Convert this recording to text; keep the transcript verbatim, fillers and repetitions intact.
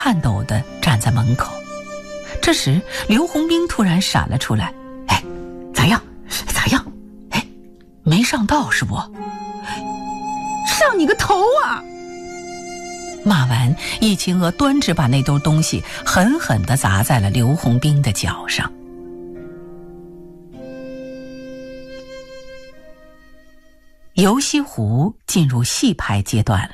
颤抖地站在门口。这时刘洪兵突然闪了出来，哎，咋样咋样？哎，没上道是不？ 上你个头啊！ 骂完，易秦娥端着把那兜东西狠狠地砸在了刘洪兵的脚上。游西湖进入戏拍阶段了，